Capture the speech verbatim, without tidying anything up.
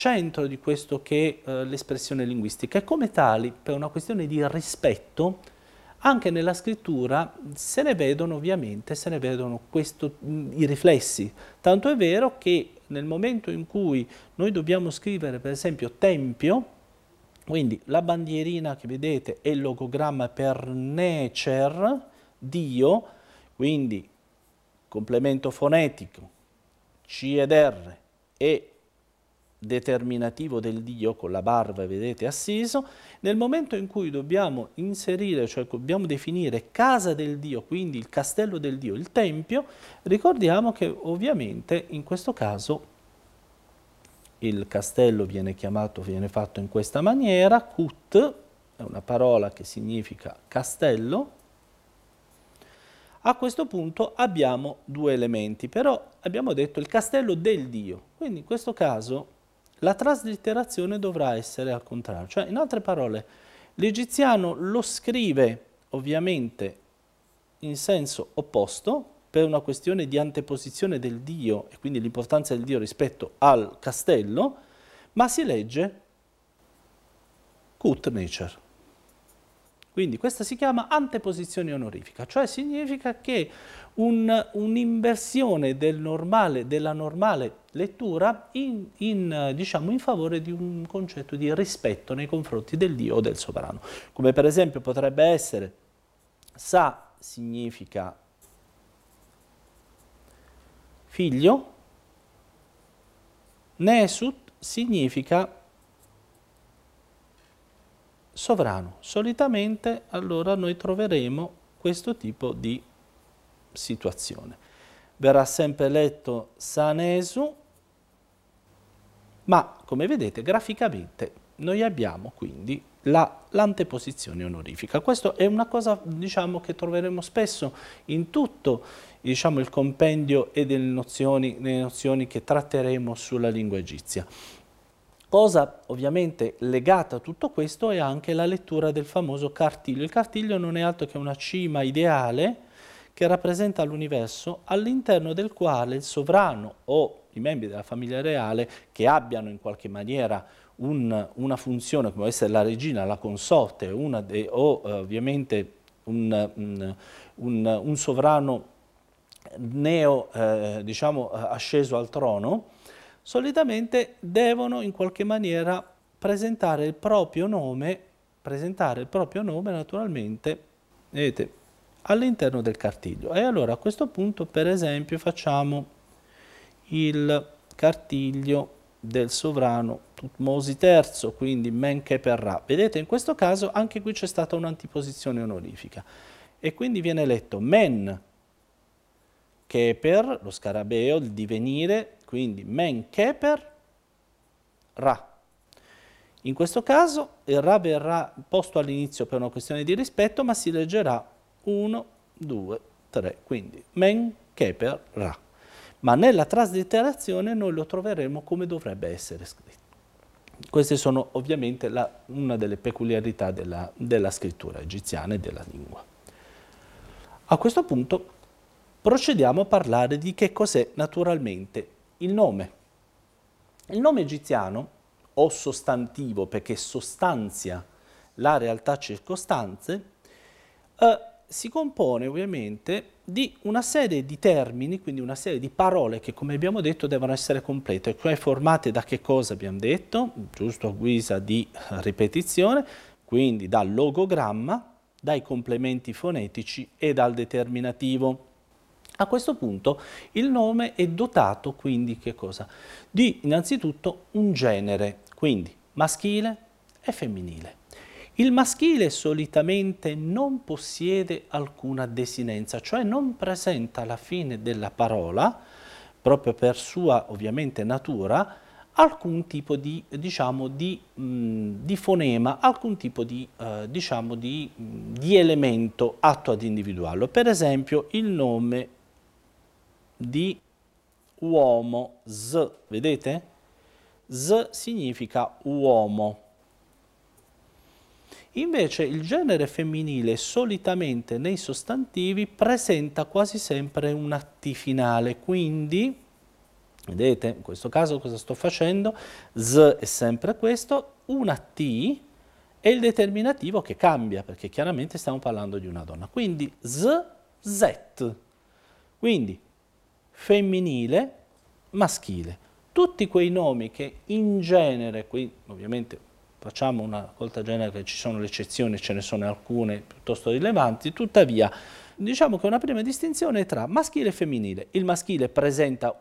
centro di questo che è eh, l'espressione linguistica e come tali, per una questione di rispetto, anche nella scrittura se ne vedono ovviamente, se ne vedono questo, mh, i riflessi. Tanto è vero che nel momento in cui noi dobbiamo scrivere per esempio tempio, quindi la bandierina che vedete è il logogramma per necer, Dio, quindi complemento fonetico, C ed R e determinativo del Dio con la barba, vedete, assiso. Nel momento in cui dobbiamo inserire, cioè dobbiamo definire casa del Dio, quindi il castello del Dio, il tempio, ricordiamo che ovviamente in questo caso il castello viene chiamato, viene fatto in questa maniera, cut, è una parola che significa castello. A questo punto abbiamo due elementi, però abbiamo detto il castello del Dio, quindi in questo caso la traslitterazione dovrà essere al contrario, cioè in altre parole l'egiziano lo scrive ovviamente in senso opposto per una questione di anteposizione del Dio e quindi l'importanza del Dio rispetto al castello, ma si legge cut necer. Quindi questa si chiama anteposizione onorifica, cioè significa che un, un'inversione del normale, della normale lettura in, in, diciamo, in favore di un concetto di rispetto nei confronti del Dio o del sovrano. Come per esempio potrebbe essere sa significa figlio, nesut significa sovrano. Solitamente allora noi troveremo questo tipo di situazione. Verrà sempre letto sanesu, ma come vedete graficamente noi abbiamo quindi la, l'anteposizione onorifica. Questa è una cosa, diciamo, che troveremo spesso in tutto, diciamo, il compendio e delle nozioni, le nozioni che tratteremo sulla lingua egizia. Cosa ovviamente legata a tutto questo è anche la lettura del famoso cartiglio. Il cartiglio non è altro che una cima ideale che rappresenta l'universo all'interno del quale il sovrano o i membri della famiglia reale che abbiano in qualche maniera un, una funzione come può essere la regina, la consorte una de, o eh, ovviamente un, un, un, un sovrano neo eh, diciamo asceso al trono, solitamente devono in qualche maniera presentare il proprio nome, presentare il proprio nome naturalmente, vedete, all'interno del cartiglio. E allora a questo punto, per esempio, facciamo il cartiglio del sovrano Tutmosi terzo, quindi Menkeper Ra. Vedete, in questo caso anche qui c'è stata un'antiposizione onorifica e quindi viene letto Men Keper, lo scarabeo, il divenire, quindi Men Keper Ra. In questo caso il Ra verrà posto all'inizio per una questione di rispetto, ma si leggerà uno, due, tre, quindi Men Keper Ra. Ma nella traslitterazione noi lo troveremo come dovrebbe essere scritto. Queste sono ovviamente la, una delle peculiarità della, della scrittura egiziana e della lingua. A questo punto procediamo a parlare di che cos'è naturalmente il nome. Il nome egiziano, o sostantivo perché sostanzia la realtà circostanze, eh, si compone ovviamente di una serie di termini, quindi una serie di parole che, come abbiamo detto, devono essere complete, cioè formate da che cosa abbiamo detto, giusto a guisa di ripetizione, quindi dal logogramma, dai complementi fonetici e dal determinativo. A questo punto il nome è dotato quindi che cosa? Di innanzitutto un genere, quindi maschile e femminile. Il maschile solitamente non possiede alcuna desinenza, cioè non presenta alla fine della parola, proprio per sua ovviamente natura, alcun tipo di, diciamo, di, mh, di fonema, alcun tipo di, eh, diciamo, di, mh, di elemento atto ad individuarlo. Per esempio il nome di uomo, z, vedete? Z significa uomo. Invece il genere femminile solitamente nei sostantivi presenta quasi sempre una T finale, quindi Vedete, in questo caso cosa sto facendo? S è sempre questo, una T è il determinativo che cambia, perché chiaramente stiamo parlando di una donna. Quindi S, Z. Quindi femminile, maschile. Tutti quei nomi che in genere, qui ovviamente facciamo una colta genere che ci sono le eccezioni, ce ne sono alcune piuttosto rilevanti, tuttavia diciamo che una prima distinzione è tra maschile e femminile. Il maschile presenta